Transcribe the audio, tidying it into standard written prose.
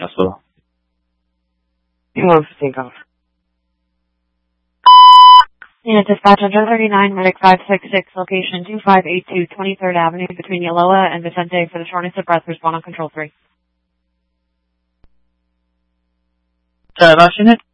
Hospital. 115 call. Unit dispatch on 39, medic 566, location 2582 23rd Avenue between Yaloa and Vicente for the shortness of breath. Respond on control 3. Last unit?